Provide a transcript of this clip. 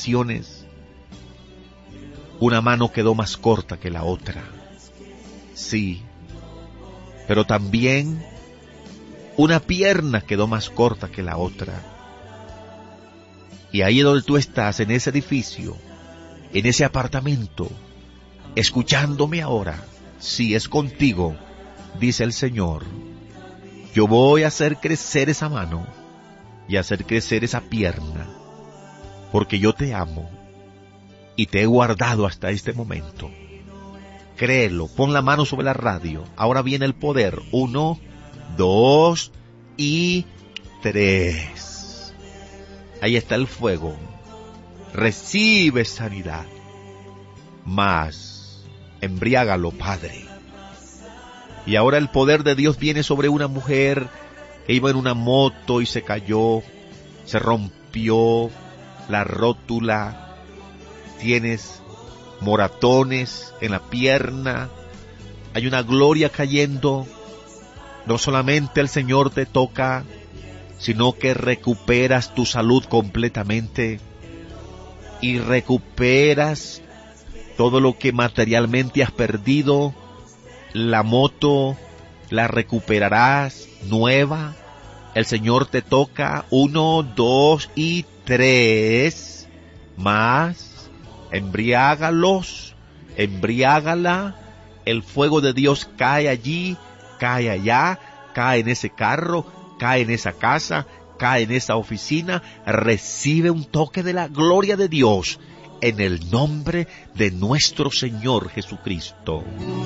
ocasiones, una mano quedó más corta que la otra. Sí, pero también una pierna quedó más corta que la otra. Y ahí es donde tú estás, en ese edificio, en ese apartamento, escuchándome ahora. Si es contigo, dice el Señor, yo voy a hacer crecer esa mano y hacer crecer esa pierna, porque yo te amo y te he guardado hasta este momento. Créelo, pon la mano sobre la radio. Ahora viene el poder. 1, 2 y 3. Ahí está el fuego. Recibe sanidad. Mas, embriágalo, Padre. Y ahora el poder de Dios viene sobre una mujer que iba en una moto y se cayó, se rompió la rótula. Tienes moratones en la pierna, hay una gloria cayendo. No solamente el Señor te toca, sino que recuperas tu salud completamente y recuperas todo lo que materialmente has perdido. La moto la recuperarás nueva. El Señor te toca. 1, 2 y 3 más. Embriágalos, embriágala. El fuego de Dios cae allí, cae allá, cae en ese carro, cae en esa casa, cae en esa oficina. Recibe un toque de la gloria de Dios en el nombre de nuestro Señor Jesucristo.